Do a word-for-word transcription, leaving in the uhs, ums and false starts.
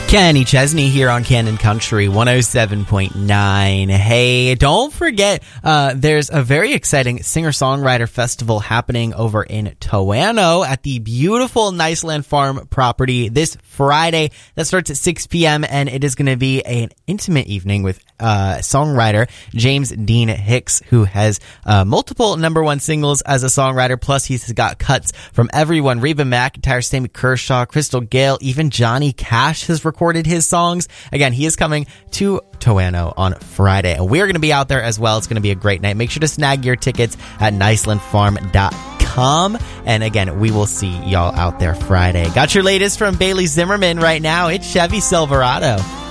Kenny Chesney here on Canon Country one oh seven point nine. Hey, don't forget, uh, there's a very exciting singer-songwriter festival happening over in Toano at the beautiful Niceland Farm property this Friday. That starts at six p.m. and it is going to be an intimate evening with uh, songwriter James Dean Hicks, who has uh, multiple number one singles as a songwriter. Plus, he's got cuts from everyone: Reba McEntire, Sammy Kershaw, Crystal Gale, even Johnny Cash has recorded his songs. Again, he is coming to Toano on Friday, and we're going to be out there as well. It's going to be a great night. Make sure to snag your tickets at niceland farm dot com. And again, we will see y'all out there Friday. Got your latest from Bailey Zimmerman right now. It's Chevy Silverado.